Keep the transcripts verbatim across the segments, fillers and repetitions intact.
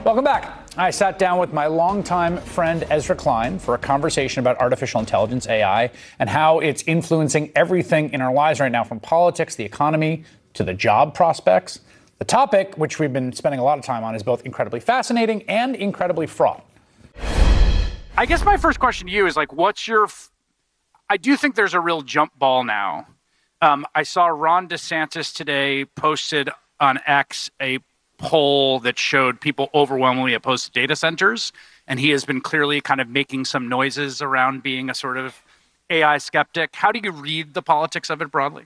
Welcome back. I sat down with my longtime friend Ezra Klein for a conversation about artificial intelligence, A I, and how it's influencing everything in our lives right now, from politics, the economy, to the job prospects. The topic, which we've been spending a lot of time on, is both incredibly fascinating and incredibly fraught. I guess my first question to you is, like, what's your... F- I do think there's a real jump ball now. Um, I saw Ron DeSantis today posted on X a poll that showed people overwhelmingly opposed to data centers, and he has been clearly kind of making some noises around being a sort of A I skeptic. How do you read the politics of it broadly?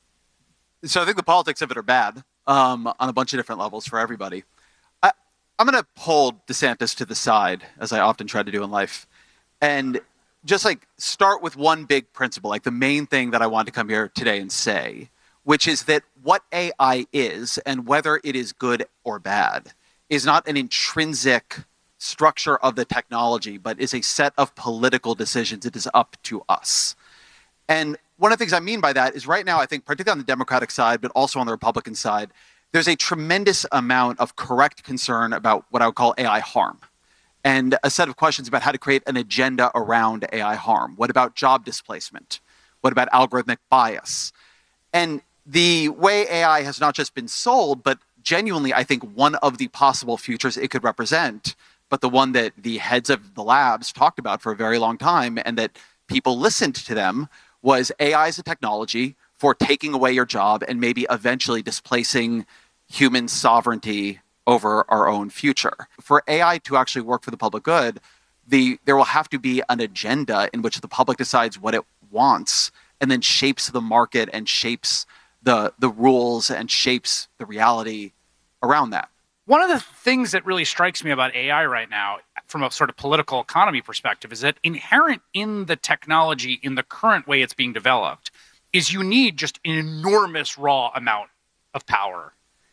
So I think the politics of it are bad um, on a bunch of different levels for everybody. I, I'm going to pull DeSantis to the side, as I often try to do in life, and just like start with one big principle, like the main thing that I want to come here today and say, which is that what A I is and whether it is good or bad is not an intrinsic structure of the technology, but is a set of political decisions. It is up to us. And one of the things I mean by that is right now, I think, particularly on the Democratic side, but also on the Republican side, there's a tremendous amount of correct concern about what I would call A I harm, and a set of questions about how to create an agenda around A I harm. What about job displacement? What about algorithmic bias? And the way A I has not just been sold, but genuinely, I think, one of the possible futures it could represent, but the one that the heads of the labs talked about for a very long time and that people listened to them, was A I as a technology for taking away your job and maybe eventually displacing human sovereignty over our own future. For A I to actually work for the public good, the there will have to be an agenda in which the public decides what it wants and then shapes the market and shapes the the rules and shapes the reality around that. One of the things that really strikes me about A I right now, from a sort of political economy perspective, is that inherent in the technology, in the current way it's being developed, is you need just an enormous raw amount of power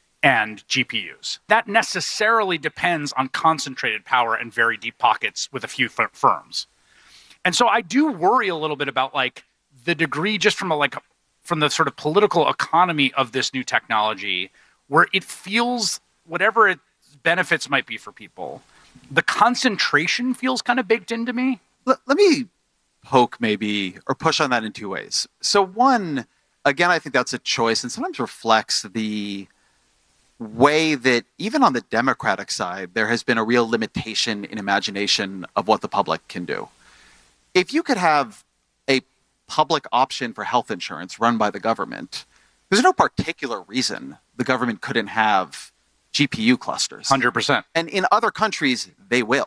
and G P Us. That necessarily depends on concentrated power and very deep pockets with a few f- firms. And so I do worry a little bit about, like, the degree, just from a like from the sort of political economy of this new technology, where it feels, whatever its benefits might be for people, the concentration feels kind of baked into me. Let, let me poke maybe, or push on that in two ways. So one, again, I think that's a choice and sometimes reflects the way that even on the Democratic side, there has been a real limitation in imagination of what the public can do. If you could have a public option for health insurance run by the government, there's no particular reason the government couldn't have G P U clusters. one hundred percent. And in other countries, they will.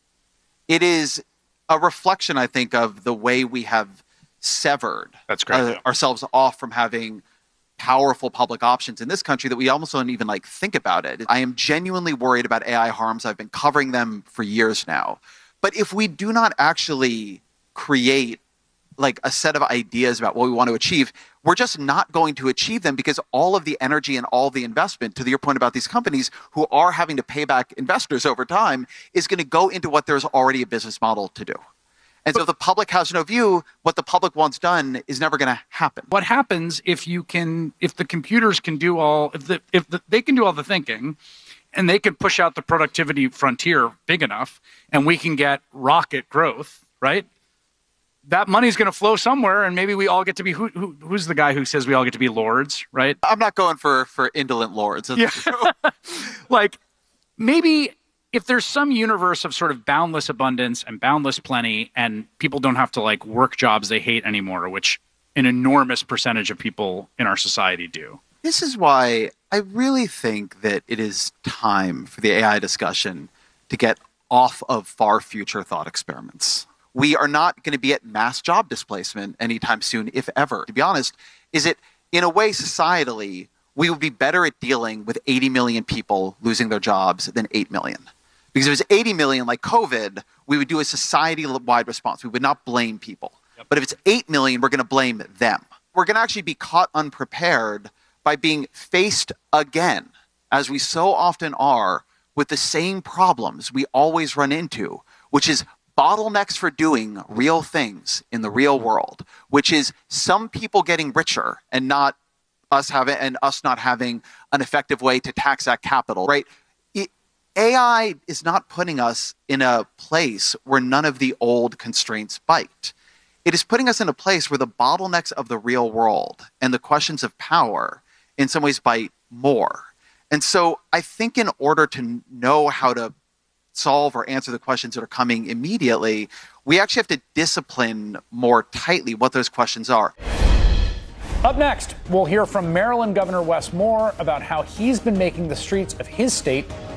It is a reflection, I think, of the way we have severed That's great, uh, yeah. ourselves off from having powerful public options in this country that we almost don't even like think about it. I am genuinely worried about A I harms. I've been covering them for years now. But if we do not actually create like a set of ideas about what we want to achieve, we're just not going to achieve them, because all of the energy and all the investment, to your point about these companies who are having to pay back investors over time, is going to go into what there's already a business model to do. And so if the public has no view, what the public wants done is never going to happen. What happens if you can, if the computers can do all, if the, if the, they can do all the thinking, and they can push out the productivity frontier big enough, and we can get rocket growth, right? That money's going to flow somewhere, and maybe we all get to be, who, who who's the guy who says we all get to be lords, right? I'm not going for, for indolent lords. Yeah. Like, maybe if there's some universe of sort of boundless abundance and boundless plenty, and people don't have to like work jobs they hate anymore, which an enormous percentage of people in our society do. This is why I really think that it is time for the A I discussion to get off of far future thought experiments. We are not going to be at mass job displacement anytime soon, if ever. To be honest, is it, in a way, societally, we would be better at dealing with eighty million people losing their jobs than eight million. Because if it was eighty million, like COVID, we would do a society-wide response. We would not blame people. Yep. But if it's eight million, we're going to blame them. We're going to actually be caught unprepared by being faced again, as we so often are, with the same problems we always run into, which is bottlenecks for doing real things in the real world, which is some people getting richer and not us having, and us not having an effective way to tax that capital, right? It, A I is not putting us in a place where none of the old constraints bite. It is putting us in a place where the bottlenecks of the real world and the questions of power in some ways bite more. And so I think in order to know how to solve or answer the questions that are coming immediately, we actually have to discipline more tightly what those questions are. Up next, we'll hear from Maryland Governor Wes Moore about how he's been making the streets of his state